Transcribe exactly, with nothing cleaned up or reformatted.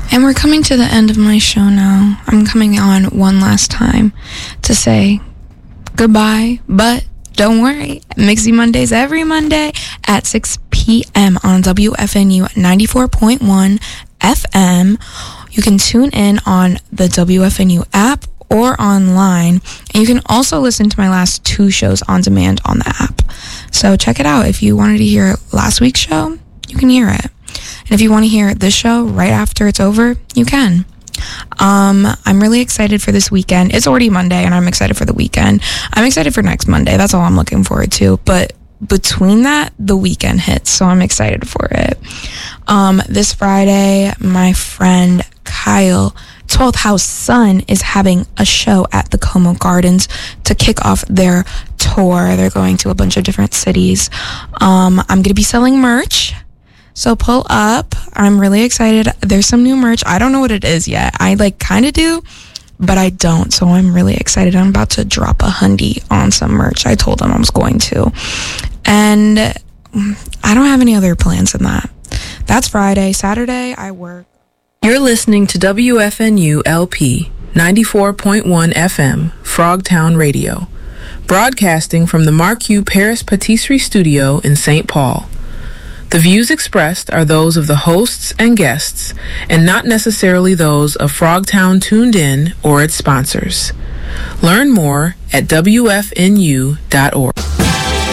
And we're coming to the end of my show now. I'm coming on one last time to say goodbye, but don't worry, Mixy Mondays every Monday at six p.m. on W F N U ninety-four point one F M. You can tune in on the W F N U app or online, and you can also listen to my last two shows on demand on the app. So check it out. If you wanted to hear last week's show, you can hear it. And if you want to hear this show right after it's over, you can. Um, I'm really excited for this weekend. It's already Monday, and I'm excited for the weekend. I'm excited for next Monday. That's all I'm looking forward to. But between that, the weekend hits, so I'm excited for it. Um, this Friday, my friend Kyle, twelfth House Son, is having a show at the Como Gardens to kick off their tour. They're going to a bunch of different cities. Um, I'm going to be selling merch. So pull up. I'm really excited. There's some new merch. I don't know what it is yet. I like kind of do, but I don't. So I'm really excited. I'm about to drop a hundy on some merch. I told them I was going to. And I don't have any other plans than that. That's Friday. Saturday, I work. You're listening to W F N U L P ninety-four point one F M, Frogtown Radio, broadcasting from the Marque Paris Patisserie Studio in Saint Paul. The views expressed are those of the hosts and guests, and not necessarily those of Frogtown Tuned In or its sponsors. Learn more at W F N U dot org.